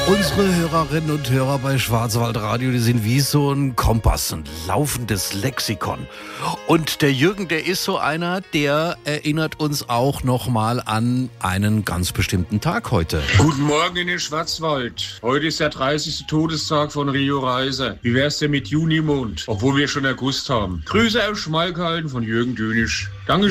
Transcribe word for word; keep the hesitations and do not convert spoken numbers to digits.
Unsere Hörerinnen und Hörer bei Schwarzwaldradio, die sind wie so ein Kompass, ein laufendes Lexikon. Und der Jürgen, der ist so einer, der erinnert uns auch nochmal an einen ganz bestimmten Tag heute. Guten Morgen in den Schwarzwald. Heute ist der dreißigste Todestag von Rio Reiser. Wie wär's denn mit Junimond, obwohl wir schon August haben? Grüße aus Schmalkalden von Jürgen Dönisch. Danke.